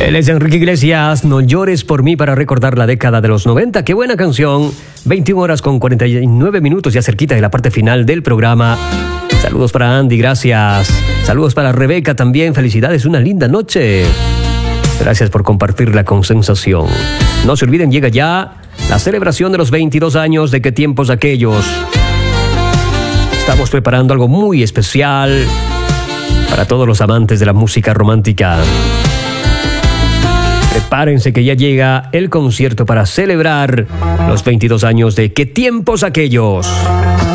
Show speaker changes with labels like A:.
A: Él es Enrique Iglesias, No llores por mí, para recordar la década de los 90. Qué buena canción. 21 horas con 49 minutos, ya cerquita de la parte final del programa. Saludos para Andy, gracias. Saludos para Rebeca también, felicidades, una linda noche. Gracias por compartirla con Sensación. No se olviden, llega ya la celebración de los 22 años de Qué tiempos aquellos. Estamos preparando algo muy especial para todos los amantes de la música romántica. Prepárense que ya llega el concierto para celebrar los 22 años de Qué tiempos aquellos.